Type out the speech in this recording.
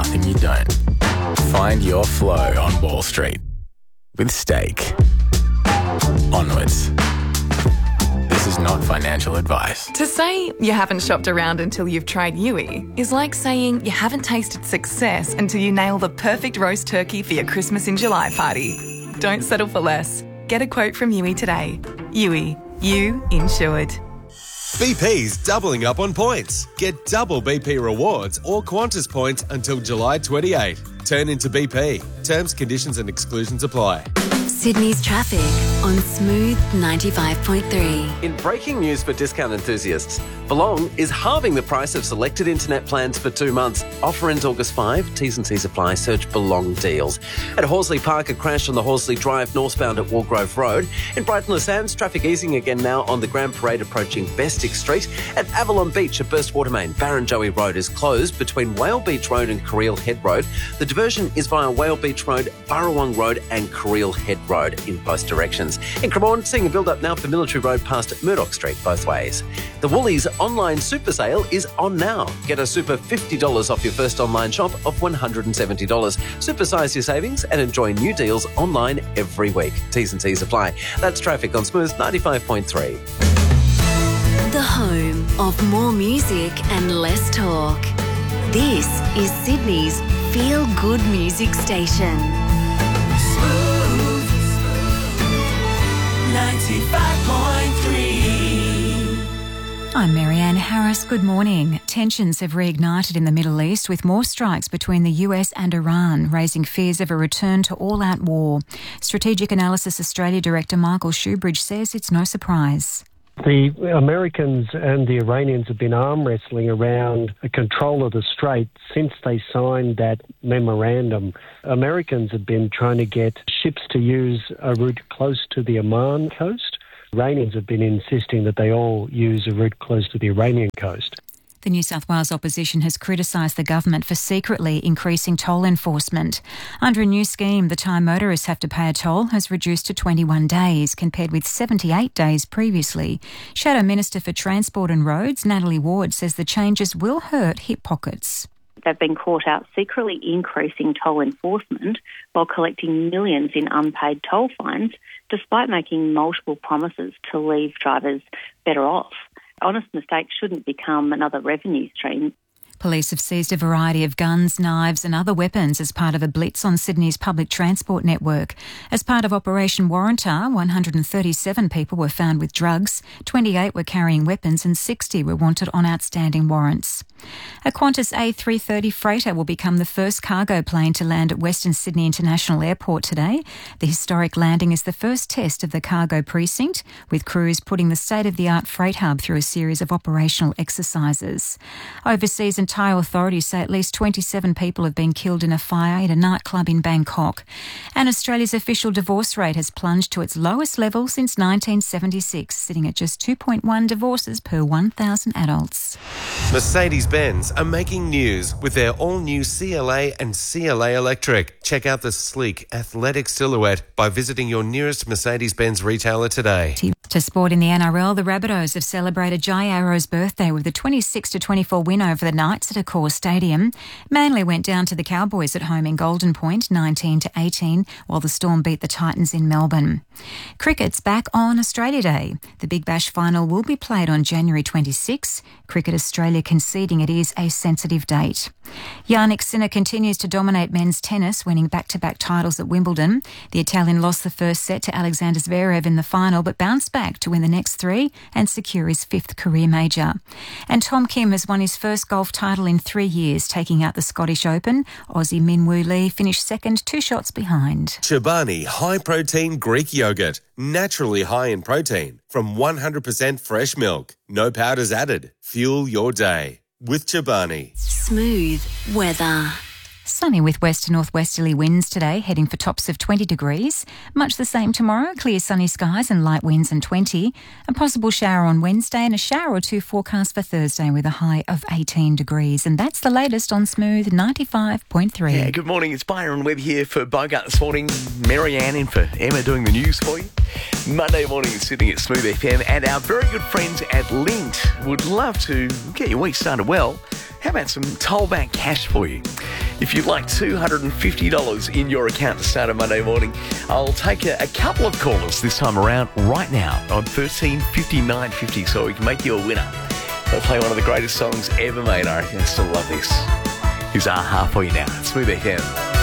nothing you don't. Find your flow on Wall Street with Stake. Onwards. This is not financial advice. To say you haven't shopped around until you've tried Yui is like saying you haven't tasted success until you nail the perfect roast turkey for your Christmas in July party. Don't settle for less. Get a quote from Yui today. Yui, you insured. BP's doubling up on points. Get double BP rewards or Qantas points until July 28. Turn into BP. Terms, conditions and exclusions apply. Sydney's traffic on Smooth 95.3. In breaking news for discount enthusiasts, Belong is halving the price of selected internet plans for 2 months. Offer ends August 5. T's and C's apply. Search Belong deals. At Horsley Park, a crash on the Horsley Drive northbound at Walgrove Road. In Brighton Le Sands, traffic easing again now on the Grand Parade approaching Bestick Street. At Avalon Beach, a burst water main, Barrenjoey Road is closed between Whale Beach Road and Carreel Head Road. The diversion is via Whale Beach Road, Burrawong Road and Carreel Head Road in both directions. In Cremorne, seeing a build-up now for Military Road past Murdoch Street both ways. The Woolies online super sale is on now. Get a super $50 off your first online shop of $170. Supersize your savings and enjoy new deals online every week. T's and C's apply. That's traffic on Smooth 95.3. The home of more music and less talk. This is Sydney's feel-good music station. Smooth 95.3. I'm Marianne Harris. Good morning. Tensions have reignited in the Middle East with more strikes between the US and Iran, raising fears of a return to all-out war. Strategic Analysis Australia Director Michael Shoebridge says it's no surprise. The Americans and the Iranians have been arm wrestling around control of the Strait since they signed that memorandum. Americans have been trying to get ships to use a route close to the Oman coast. Iranians have been insisting that they all use a route close to the Iranian coast. The New South Wales opposition has criticised the government for secretly increasing toll enforcement. Under a new scheme, the time motorists have to pay a toll has reduced to 21 days, compared with 78 days previously. Shadow Minister for Transport and Roads, Natalie Ward, says the changes will hurt hip pockets. They've been caught out secretly increasing toll enforcement while collecting millions in unpaid toll fines, despite making multiple promises to leave drivers better off. Honest mistakes shouldn't become another revenue stream. Police have seized a variety of guns, knives and other weapons as part of a blitz on Sydney's public transport network. As part of Operation Warrantar, 137 people were found with drugs, 28 were carrying weapons and 60 were wanted on outstanding warrants. A Qantas A330 freighter will become the first cargo plane to land at Western Sydney International Airport today. The historic landing is the first test of the cargo precinct, with crews putting the state-of-the-art freight hub through a series of operational exercises. Overseas and Thai authorities say at least 27 people have been killed in a fire in a nightclub in Bangkok. And Australia's official divorce rate has plunged to its lowest level since 1976, sitting at just 2.1 divorces per 1,000 adults. Mercedes-Benz are making news with their all-new CLA and CLA Electric. Check out the sleek, athletic silhouette by visiting your nearest Mercedes-Benz retailer today. To sport in the NRL, the Rabbitohs have celebrated Jai Arrow's birthday with a 26-24 win over the Knights at Accor Stadium. Manly went down to the Cowboys at home in Golden Point, 19-18, while the Storm beat the Titans in Melbourne. Cricket's back on Australia Day. The Big Bash final will be played on January 26. Cricket Australia conceding it is a sensitive date. Jannik Sinner continues to dominate men's tennis, winning back-to-back titles at Wimbledon. The Italian lost the first set to Alexander Zverev in the final, but bounced back to win the next three and secure his 5th career major. And Tom Kim has won his first golf title in 3 years, taking out the Scottish Open. Aussie Min Woo Lee finished second, 2 shots behind. Chobani high-protein Greek yogurt, naturally high in protein, from 100% fresh milk. No powders added. Fuel your day with Chobani. Smooth weather. Sunny with west to northwesterly winds today, heading for tops of 20 degrees. Much the same tomorrow, clear sunny skies and light winds and 20. A possible shower on Wednesday and a shower or two forecast for Thursday with a high of 18 degrees. And that's the latest on Smooth 95.3. Yeah, good morning. It's Byron Webb here for Bogart this morning. Marianne in for Emma doing the news for you. Monday morning in Sydney at Smooth FM, and our very good friends at Lint would love to get your week started well. How about some toll-back cash for you? If you'd like $250 in your account to start a Monday morning, I'll take a couple of callers this time around right now on 13 59 50, so we can make you a winner. They'll play one of the greatest songs ever made. I reckon I still love this. Here's AHA for you now. Smooth FM.